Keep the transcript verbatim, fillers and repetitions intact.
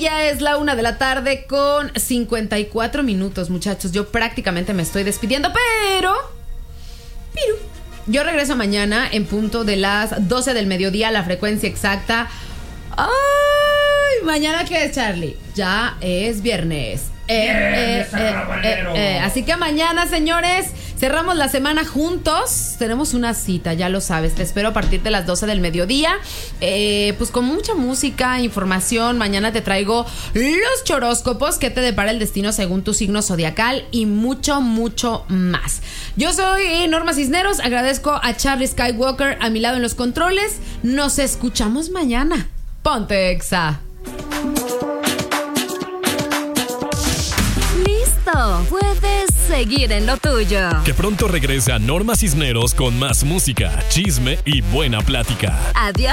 ya es la una de la tarde con cincuenta y cuatro minutos, muchachos. Yo prácticamente me estoy despidiendo, pero... Pero... Yo regreso mañana en punto de las doce del mediodía, la frecuencia exacta. ¡Ay! ¿Mañana qué es, Charlie? Ya es viernes. Eh, eh, eh, eh, eh. Así que mañana, señores, cerramos la semana juntos. Tenemos una cita, ya lo sabes. Te espero a partir de las doce del mediodía. Eh, pues con mucha música, información. Mañana te traigo los choróscopos, que te depara el destino según tu signo zodiacal y mucho, mucho más. Yo soy Norma Cisneros. Agradezco a Charlie Skywalker a mi lado en los controles. Nos escuchamos mañana. Ponte Exa. Puedes seguir en lo tuyo. Que pronto regresa Norma Cisneros con más música, chisme y buena plática. Adiós.